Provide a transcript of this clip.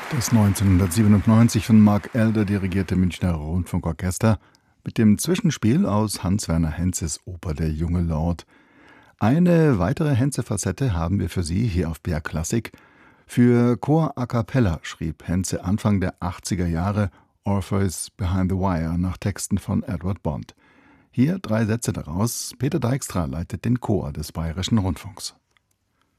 Das 1997 von Mark Elder dirigierte Münchner Rundfunkorchester mit dem Zwischenspiel aus Hans-Werner Henzes Oper Der junge Lord. Eine weitere Henze-Facette haben wir für Sie hier auf BR Klassik. Für Chor a cappella schrieb Henze Anfang der 80er Jahre Orpheus Behind the Wire nach Texten von Edward Bond. Hier 3 Sätze daraus. Peter Dijkstra leitet den Chor des Bayerischen Rundfunks.